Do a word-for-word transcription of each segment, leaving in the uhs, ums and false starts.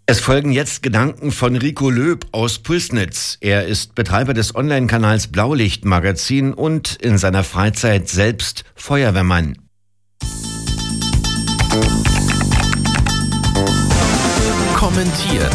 Es folgen jetzt Gedanken von Rico Löb aus Pulsnitz. Er ist Betreiber des Online-Kanals Blaulicht-Magazin und in seiner Freizeit selbst Feuerwehrmann. Kommentiert.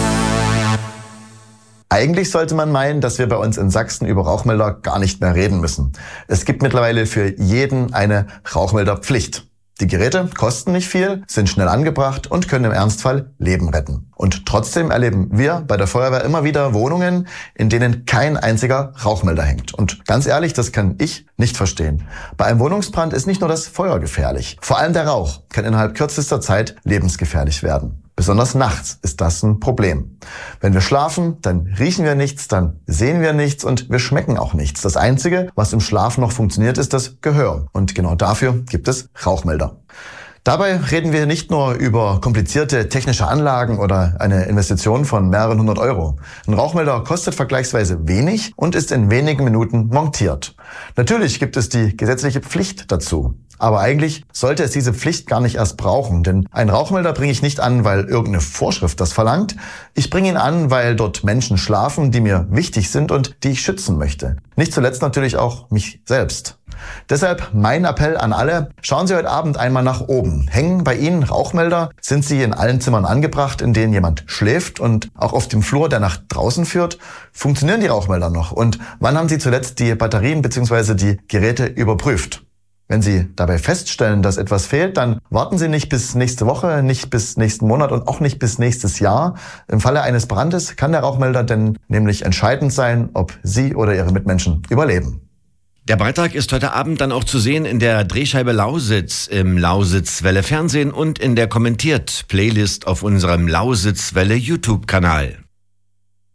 Eigentlich sollte man meinen, dass wir bei uns in Sachsen über Rauchmelder gar nicht mehr reden müssen. Es gibt mittlerweile für jeden eine Rauchmelderpflicht. Die Geräte kosten nicht viel, sind schnell angebracht und können im Ernstfall Leben retten. Und trotzdem erleben wir bei der Feuerwehr immer wieder Wohnungen, in denen kein einziger Rauchmelder hängt. Und ganz ehrlich, das kann ich nicht verstehen. Bei einem Wohnungsbrand ist nicht nur das Feuer gefährlich. Vor allem der Rauch kann innerhalb kürzester Zeit lebensgefährlich werden. Besonders nachts ist das ein Problem. Wenn wir schlafen, dann riechen wir nichts, dann sehen wir nichts und wir schmecken auch nichts. Das Einzige, was im Schlaf noch funktioniert, ist das Gehör. Und genau dafür gibt es Rauchmelder. Dabei reden wir nicht nur über komplizierte technische Anlagen oder eine Investition von mehreren hundert Euro. Ein Rauchmelder kostet vergleichsweise wenig und ist in wenigen Minuten montiert. Natürlich gibt es die gesetzliche Pflicht dazu. Aber eigentlich sollte es diese Pflicht gar nicht erst brauchen, denn einen Rauchmelder bringe ich nicht an, weil irgendeine Vorschrift das verlangt. Ich bringe ihn an, weil dort Menschen schlafen, die mir wichtig sind und die ich schützen möchte. Nicht zuletzt natürlich auch mich selbst. Deshalb mein Appell an alle, schauen Sie heute Abend einmal nach oben. Hängen bei Ihnen Rauchmelder? Sind sie in allen Zimmern angebracht, in denen jemand schläft und auch auf dem Flur, der nach draußen führt? Funktionieren die Rauchmelder noch? Und wann haben Sie zuletzt die Batterien bzw. die Geräte überprüft? Wenn Sie dabei feststellen, dass etwas fehlt, dann warten Sie nicht bis nächste Woche, nicht bis nächsten Monat und auch nicht bis nächstes Jahr. Im Falle eines Brandes kann der Rauchmelder denn nämlich entscheidend sein, ob Sie oder Ihre Mitmenschen überleben. Der Beitrag ist heute Abend dann auch zu sehen in der Drehscheibe Lausitz, im Lausitzwelle Fernsehen und in der Kommentiert-Playlist auf unserem Lausitzwelle YouTube-Kanal.